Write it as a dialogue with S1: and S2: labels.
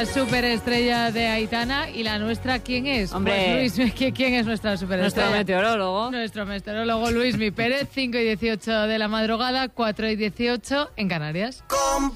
S1: superestrella de Aitana. ¿Y la nuestra quién es?
S2: Hombre.
S1: Pues Luis, ¿quién es nuestra superestrella?
S2: Nuestro meteorólogo.
S1: Nuestro meteorólogo Luismi Pérez, 5:18 de la madrugada, 4:18 en Canarias.